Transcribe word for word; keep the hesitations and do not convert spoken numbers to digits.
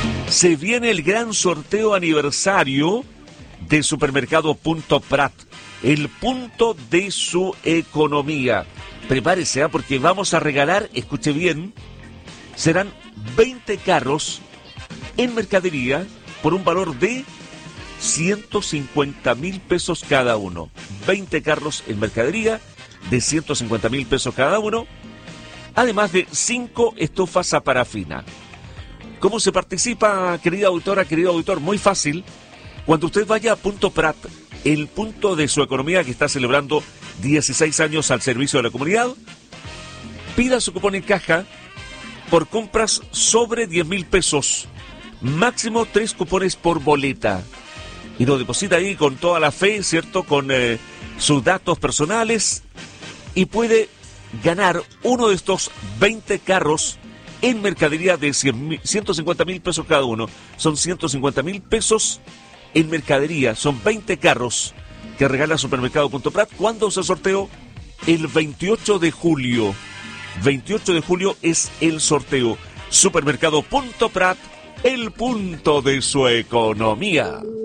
Se viene el gran sorteo aniversario de Supermercado Punto Prat, el punto de su economía. Prepárese, ¿eh? Porque vamos a regalar, escuche bien, serán veinte carros en mercadería por un valor de ciento cincuenta mil pesos cada uno. veinte carros en mercadería de ciento cincuenta mil pesos cada uno, además de cinco estufas a parafina. ¿Cómo se participa, querida auditora, querido auditor? Muy fácil. Cuando usted vaya a Punto Prat, el punto de su economía que está celebrando dieciséis años al servicio de la comunidad, pida su cupón en caja por compras sobre diez mil pesos. Máximo tres cupones por boleta. Y lo deposita ahí con toda la fe, ¿cierto? Con eh, sus datos personales. Y puede ganar uno de estos veinte carros en mercadería de ciento cincuenta mil pesos cada uno. Son ciento cincuenta mil pesos en mercadería. Son veinte carros que regala Supermercado Punto Prat. ¿Cuándo se sorteó? El veintiocho de julio. veintiocho de julio es el sorteo. Supermercado Punto Prat, el punto de su economía.